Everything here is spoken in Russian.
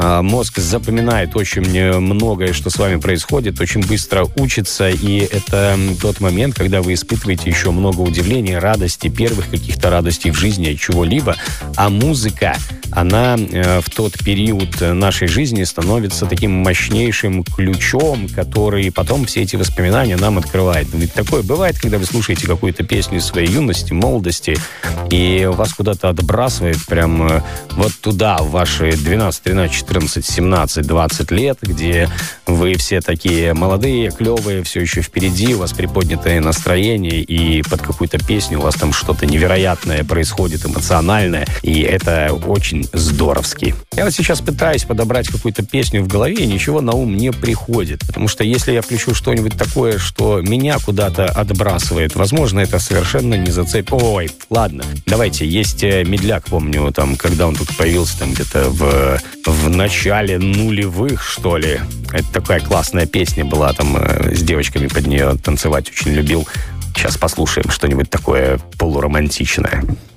Мозг запоминает очень многое, что с вами происходит, очень быстро учится, и это тот момент, когда вы испытываете еще много удивления, радости, первых каких-то радостей в жизни, чего-либо. А музыка, она в тот период нашей жизни становится таким мощнейшим ключом, который потом все эти воспоминания нам открывает. Ведь такое бывает, когда вы слушаете какую-то песню из своей юности, молодости, и вас куда-то отбрасывает прям вот туда, в ваши 12, 13, 14, 17, 20 лет, где вы все такие молодые, клевые, все еще впереди, у вас приподнятое настроение, и под какую-то песню у вас там что-то невероятное происходит, эмоциональное, и это очень здоровски. Я вот сейчас пытаюсь подобрать какую-то песню в голове, и ничего на ум не приходит, потому что если я включу что-нибудь такое, что меня куда-то отбрасывает, возможно, это совершенно не зацепит. Ой, ладно, давайте, есть Медляк, помню, там, когда он тут появился, там где-то в начале нулевых, что ли. Это такая классная песня была, там с девочками под нее танцевать очень любил. Сейчас послушаем что-нибудь такое полуромантичное.